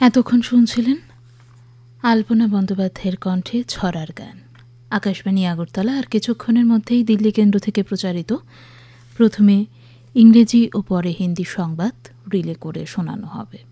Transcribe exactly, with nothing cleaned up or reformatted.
এতক্ষণ শুনছিলেন আলপনা বন্দ্যোপাধ্যায়ের কণ্ঠে ছড়ার গান। আকাশবাণী আগরতলা। আর কিছুক্ষণের মধ্যেই দিল্লি কেন্দ্র থেকে প্রচারিত প্রথমে ইংরেজি ও পরে হিন্দি সংবাদ রিলে করে শোনানো হবে।